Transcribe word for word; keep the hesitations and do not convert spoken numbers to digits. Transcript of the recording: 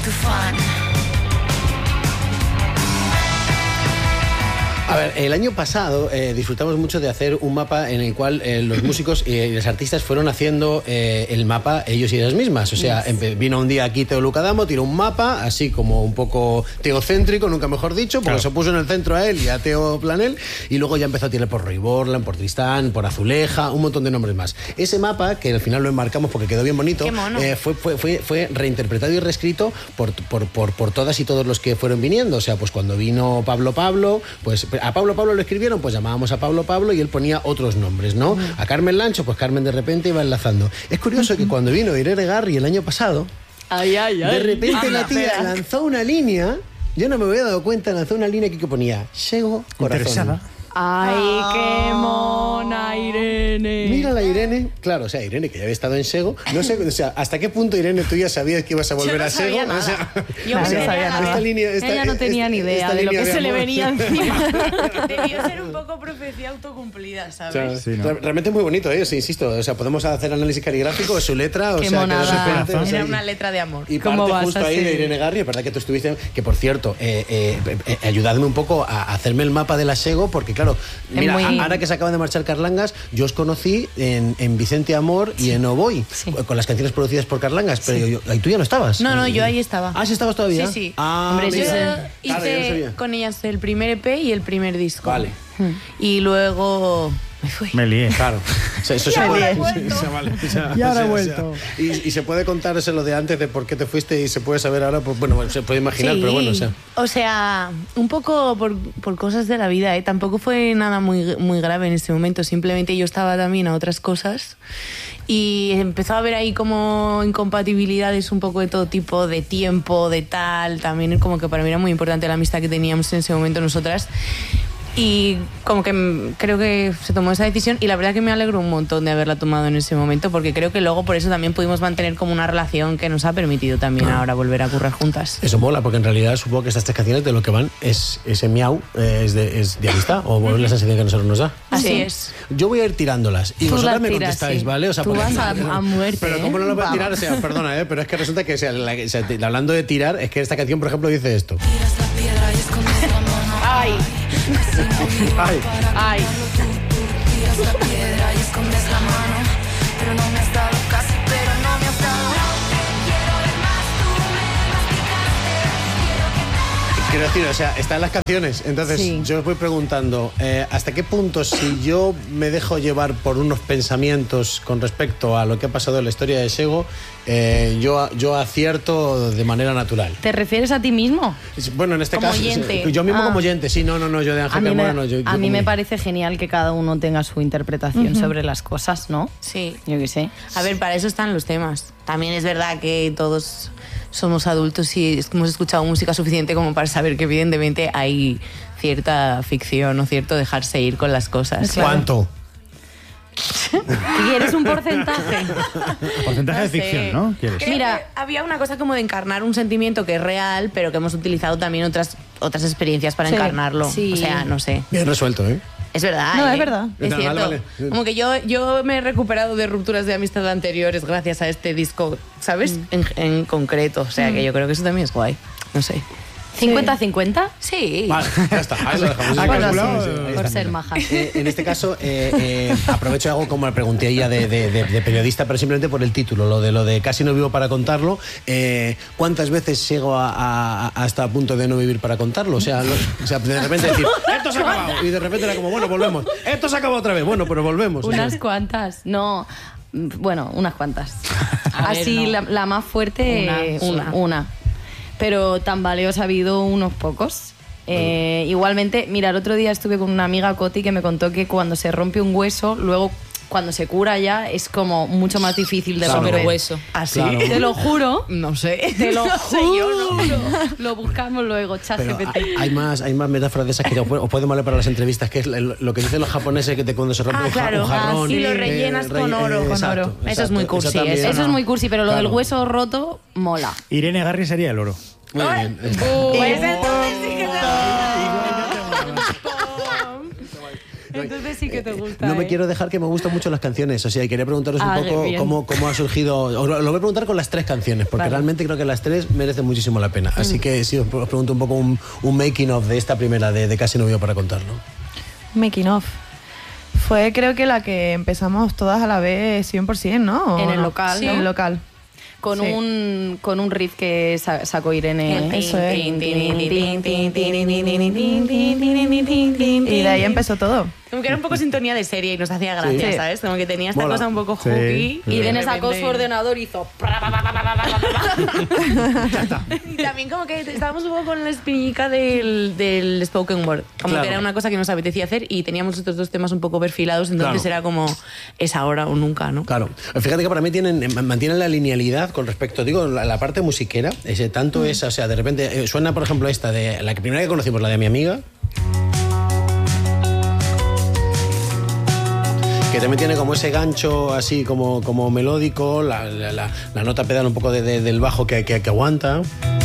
tufán. A ver, el año pasado eh, disfrutamos mucho de hacer un mapa en el cual eh, los músicos y los artistas fueron haciendo eh, el mapa ellos y ellas mismas. O sea, yes. vino un día aquí Teo Lucadamo, tiró un mapa, así como un poco teocéntrico, nunca mejor dicho, porque claro. se puso en el centro a él y a Teo Planel, y luego ya empezó a tirar por Roy Borland, por Tristán, por Azuleja, un montón de nombres más. Ese mapa, que al final lo enmarcamos porque quedó bien bonito, eh, fue, fue, fue, fue reinterpretado y reescrito por, por, por, por todas y todos los que fueron viniendo. O sea, pues cuando vino Pablo Pablo, pues a Pablo Pablo lo escribieron, pues llamábamos a Pablo Pablo y él ponía otros nombres, ¿no? Uh-huh. A Carmen Lancho, pues Carmen de repente iba enlazando. Es curioso uh-huh. que cuando vino Irene Garri el año pasado, ay, ay, ay. de repente ah, la tía espera. lanzó una línea, yo no me había dado cuenta, lanzó una línea que ponía Sego Corazón. Interesada. ¡Ay, qué mona, Irene! Mira la Irene, claro, o sea, Irene, que ya había estado en Sego, no sé, o sea, ¿hasta qué punto, Irene, tú ya sabías que ibas a volver Yo no a Sego? Nada. O sea, yo no o sea, sabía nada. Esta línea, esta, Ella no tenía esta, ni idea de lo que de se le venía encima. Debió ser un poco profecía autocumplida, ¿sabes? O sea, sí, ¿no? Realmente es muy bonito, ¿eh? Sí, insisto, o sea, podemos hacer análisis caligráfico de su letra, o qué sea, monada. que no se Era una letra de amor. Y parte justo ahí de Irene Garri, es verdad que tú estuviste, que por cierto, eh, eh, eh, ayudadme un poco a hacerme el mapa de la Sego, porque claro, mira, muy... ahora que se acaban de marchar Carlangas, yo os conocí en, en Vicente Amor y sí. en Oboy, sí. con las canciones producidas por Carlangas, pero sí. yo, yo, tú ya no estabas. No, no, yo ahí estaba. Ah, ¿sí estabas todavía? Sí, sí. Ah, hombre, yo claro, hice yo con ellas el primer E P y el primer disco. Vale. Y luego... Me fui. Me lié. Claro. O sea, eso y se ahora puede, he vuelto. vale, o sea, y ahora o sea, he vuelto. O sea, y, y se puede contar eso lo de antes de por qué te fuiste y se puede saber ahora, pues bueno, se puede imaginar, sí. pero bueno, o sea. O sea, un poco por, por cosas de la vida, ¿eh? Tampoco fue nada muy, muy grave en ese momento, simplemente yo estaba también a otras cosas y empezó a haber ahí como incompatibilidades un poco de todo tipo, de tiempo, de tal, también como que para mí era muy importante la amistad que teníamos en ese momento nosotras. Y como que creo que se tomó esa decisión y la verdad que me alegro un montón de haberla tomado en ese momento porque creo que luego por eso también pudimos mantener como una relación que nos ha permitido también ahora volver a currar juntas. Eso mola, porque en realidad supongo que estas tres canciones de lo que van es ese miau, eh, es, de, es de amistad o bueno, la sensación que a nosotros nos da. Así sí. es. Yo voy a ir tirándolas y Tú vosotras me tiras, contestáis, sí. ¿vale? O sea, tú porque, vas a, a muerte. Pero ¿cómo no lo voy a tirar? O sea, perdona, ¿eh? Pero es que resulta que o sea, la, o sea, hablando de tirar, es que esta canción, por ejemplo, dice esto. Tiras la piedra y escondes la mano. Ay. Ay. Ay. Tiras la piedra y escondes la mano. Pero no me has dado casi, pero no me has dado. Quiero ver más, tú me masticaste. Quiero decir, o sea, están las canciones. Entonces, sí. yo os voy preguntando, eh, ¿hasta qué punto si yo me dejo llevar por unos pensamientos con respecto a lo que ha pasado en la historia de Sego, eh, yo, yo acierto de manera natural? ¿Te refieres a ti mismo? Bueno, en este como caso, oyente. yo mismo ah. como oyente, sí, no, no, no, yo de Ángel Carmona no. Yo, yo a mí como... me parece genial que cada uno tenga su interpretación uh-huh. sobre las cosas, ¿no? Sí. Yo qué sé. A ver, para eso están los temas. También es verdad que todos somos adultos y hemos escuchado música suficiente como para saber que evidentemente hay cierta ficción o cierto dejarse ir con las cosas. Claro. ¿Cuánto? ¿Quieres un porcentaje? Porcentaje No de ficción, sé. ¿no? ¿Quieres? Creo Mira, que había una cosa como de encarnar un sentimiento que es real, pero que hemos utilizado también otras, otras experiencias para Sí, encarnarlo. sí. O sea, no sé. Bien resuelto, ¿eh? Es verdad. No, ¿eh? es verdad. Es No, cierto. vale, vale. Como que yo, yo me he recuperado de rupturas de amistad anteriores gracias a este disco, ¿sabes? Mm. En, en concreto. O sea, mm. que yo creo que eso también es guay. No sé. ¿cincuenta cincuenta? Sí. Vale, ya está. Ahí lo dejamos. ¿Ha Bueno, calculado? sí, Ahí por está. ser maja. Eh, en este caso, eh, eh, aprovecho y hago como le pregunté a ella de, de, de, de periodista, pero simplemente por el título, lo de lo de casi no vivo para contarlo. Eh, ¿Cuántas veces llego a, a, hasta a punto de no vivir para contarlo? O sea, lo, o sea, de repente decir, esto se ha acabado. Y de repente era como, bueno, volvemos. Esto se acabó otra vez. Bueno, pero volvemos. Unas cuantas. No, bueno, unas cuantas. A ver, Así, no. la, la más fuerte, Una, eh, una. una. Pero tambaleos ha habido unos pocos. Eh, igualmente, mira, el otro día estuve con una amiga, Coti, que me contó que cuando se rompe un hueso, luego cuando se cura ya es como mucho más difícil de Claro. romper. Pero hueso. ¿Así? Claro. Te lo juro. No sé. Te lo No sé, yo no. juro. Lo buscamos luego, chat Pero G P T. hay, hay más hay más metáforas de esas que os pueden valer para las entrevistas, que es lo que dicen los japoneses, que te, cuando se rompe Ah, un, ja- claro. un jarrón Ah, sí, lo eh, rellenas con relle- oro. eh, Con exacto, oro. Eso es exacto. muy cursi, también- eso Eso es muy cursi, pero lo Claro. del hueso roto mola. Irene Garri sería el oro. Muy bien. Pues entonces sí que se... Entonces sí que te gusta. No me ¿eh? quiero dejar que me gustan mucho las canciones, o sea, y quería preguntaros Ah, un poco bien. cómo, cómo ha surgido. Os lo, lo voy a preguntar con las tres canciones, porque Vale. realmente creo que las tres merecen muchísimo la pena. Así que sí, os, os pregunto un poco un, un making of de esta primera de, de Casi Novio para contarlo. Making of. Fue creo que la que empezamos todas a la vez cien por ciento, ¿no? ¿O En el no? local, Sí, ¿no? en el local. Con, Sí. un, con un riff que sa- sacó Irene. Eso es. Y de ahí empezó todo. Como que era un poco sintonía de serie y nos hacía gracia, Sí. ¿sabes? Como que tenía esta Mola. cosa un poco Sí. hooky. Sí. Y de Irene sacó repente- su ordenador y hizo... Y también como que estábamos un poco con la espinita del, del spoken word. Como Claro. que era una cosa que nos apetecía hacer y teníamos estos dos temas un poco perfilados, entonces Claro. era como es ahora o nunca, ¿no? Claro, fíjate que para mí tienen, eh, mantienen la linealidad con respecto, digo, la, la parte musiquera, ese tanto es, o sea, de repente eh, suena, por ejemplo, esta de la que primera que conocimos, la de Mi Amiga, que también tiene como ese gancho así como, como melódico, la, la, la- la nota pedal un poco de- de- del bajo que, que, que aguanta.